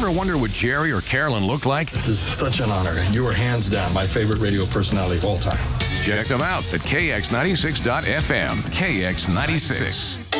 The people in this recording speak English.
ever wonder what Jerry or Carolyn look like? This is such an honor. You are hands down my favorite radio personality of all time. Check them out at KX96.FM. KX96.